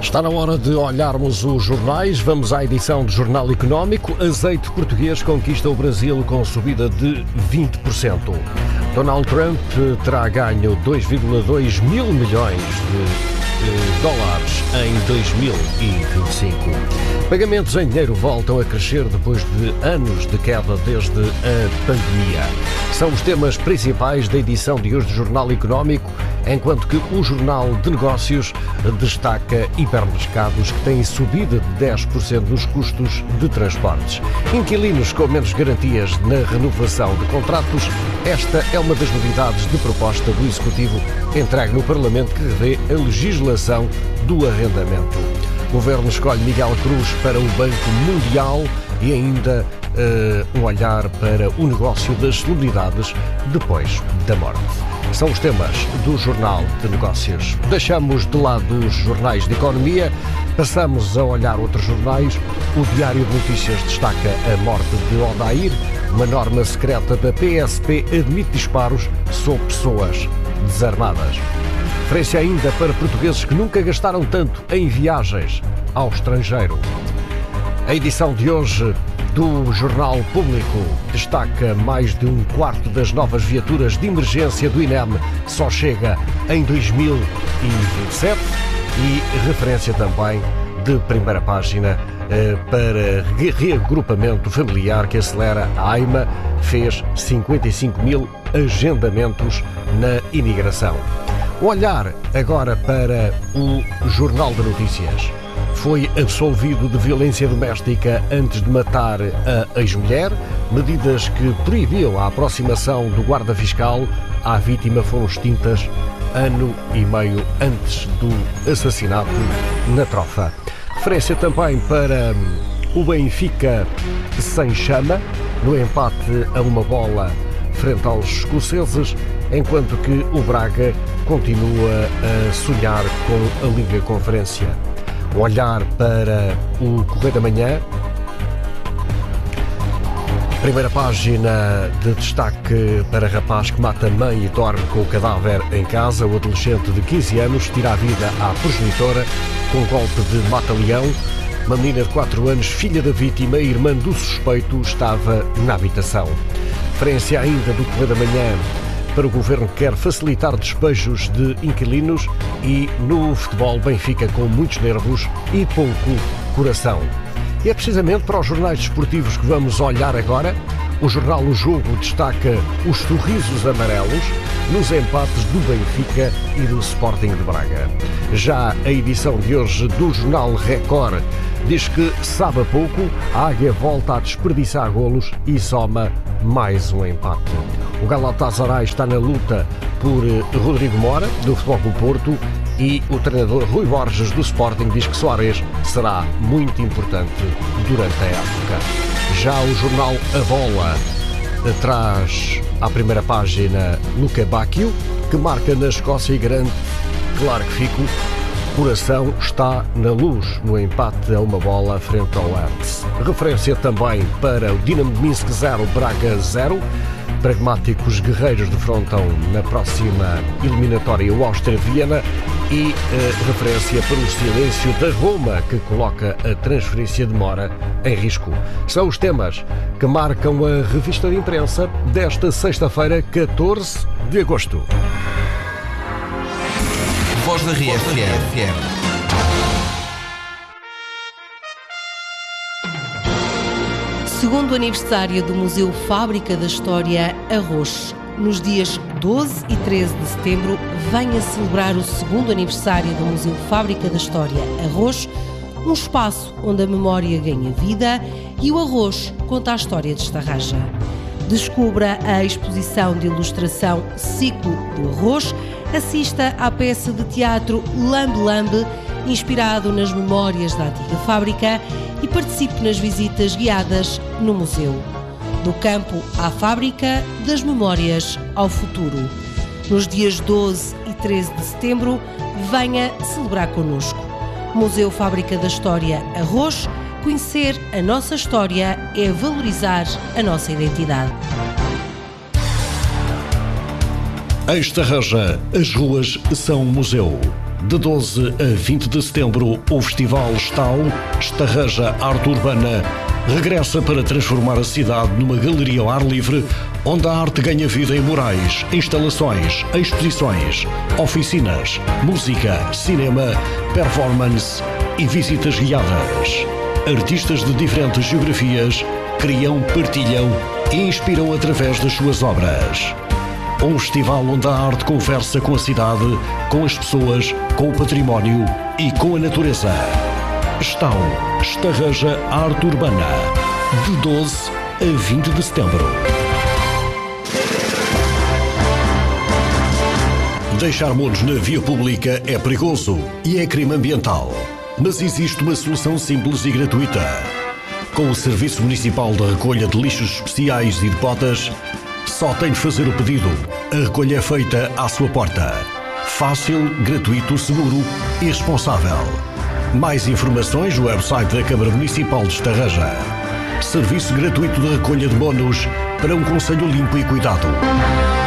Está na hora de olharmos os jornais. Vamos à edição do Jornal Económico. Azeite português conquista o Brasil com subida de 20%. Donald Trump terá ganho 2,2 mil milhões de dólares em 2025. Pagamentos em dinheiro voltam a crescer depois de anos de queda desde a pandemia. São os temas principais da edição de hoje do Jornal Económico, enquanto que o Jornal de Negócios destaca hipermercados que têm subida de 10% nos custos de transportes. Inquilinos com menos garantias na renovação de contratos. Esta é uma das novidades de proposta do Executivo entregue no Parlamento que revê a legislação do arrendamento. O Governo escolhe Miguel Cruz para o Banco Mundial e ainda um olhar para o negócio das celebridades depois da morte. São os temas do Jornal de Negócios. Deixamos de lado os jornais de economia, passamos a olhar outros jornais. O Diário de Notícias destaca a morte de Odair. Uma norma secreta da PSP admite disparos sobre pessoas desarmadas. Referência ainda para portugueses que nunca gastaram tanto em viagens ao estrangeiro. A edição de hoje do Jornal Público destaca mais de um quarto das novas viaturas de emergência do INEM só chega em 2027 e referência também de primeira página para reagrupamento familiar que acelera. A AIMA fez 55 mil agendamentos na imigração. O olhar agora para o Jornal de Notícias. Foi absolvido de violência doméstica antes de matar a ex-mulher. Medidas que proibiam a aproximação do guarda fiscal à vítima foram extintas ano e meio antes do assassinato na Trofa. Referência também para o Benfica sem chama, no empate a uma bola frente aos escoceses, enquanto que o Braga continua a sonhar com a Liga Conferência. Um olhar para o Correio da Manhã. Primeira página de destaque para rapaz que mata mãe e dorme com o cadáver em casa. O adolescente de 15 anos tira a vida à progenitora com um golpe de mata-leão. Uma menina de 4 anos, filha da vítima e irmã do suspeito, estava na habitação. Referência ainda do Correio da Manhã para o Governo que quer facilitar despejos de inquilinos e no futebol Benfica com muitos nervos e pouco coração. E é precisamente para os jornais desportivos que vamos olhar agora. O jornal O Jogo destaca os sorrisos amarelos nos empates do Benfica e do Sporting de Braga. Já a edição de hoje do jornal Record diz que sabe a pouco, a Águia volta a desperdiçar golos e soma mais um empate. O Galatasaray está na luta por Rodrigo Mora, do Futebol Clube Porto, e o treinador Rui Borges, do Sporting, diz que Soares será muito importante durante a época. Já o jornal A Bola traz à primeira página Luca Bacchio, que marca na Escócia e garante, claro que fico, coração está na luz no empate a uma bola frente ao Leeds. Referência também para o Dinamo de Minsk 0, Braga 0. Pragmáticos guerreiros defrontam na próxima eliminatória o Áustria-Viena e referência para o silêncio da Roma, que coloca a transferência de Mora em risco. São os temas que marcam a revista de imprensa desta sexta-feira, 14 de agosto. Voz da RFM. Segundo aniversário do Museu Fábrica da História Arroz. Nos dias 12 e 13 de setembro, venha celebrar o segundo aniversário do Museu Fábrica da História Arroz, um espaço onde a memória ganha vida e o arroz conta a história de Estarraja. Descubra a exposição de ilustração Ciclo do Arroz, assista à peça de teatro Lambe Lambe, inspirado nas memórias da antiga fábrica, e participe nas visitas guiadas no museu. Do campo à fábrica, das memórias ao futuro. Nos dias 12 e 13 de setembro, venha celebrar connosco. Museu Fábrica da História Arroz. Conhecer a nossa história é valorizar a nossa identidade. Em Estarraja, as ruas são um museu. De 12 a 20 de setembro, o Festival Estau, Estarreja Arte Urbana, regressa para transformar a cidade numa galeria ao ar livre, onde a arte ganha vida em murais, instalações, exposições, oficinas, música, cinema, performance e visitas guiadas. Artistas de diferentes geografias criam, partilham e inspiram através das suas obras. Um festival onde a arte conversa com a cidade, com as pessoas, com o património e com a natureza. Estau, Estarreja Arte Urbana, de 12 a 20 de setembro. Deixar monos na via pública é perigoso e é crime ambiental. Mas existe uma solução simples e gratuita. Com o Serviço Municipal de Recolha de Lixos Especiais e de Botas, só tem de fazer o pedido. A recolha é feita à sua porta. Fácil, gratuito, seguro e responsável. Mais informações no website da Câmara Municipal de Estarreja. Serviço gratuito de recolha de monos para um concelho limpo e cuidado.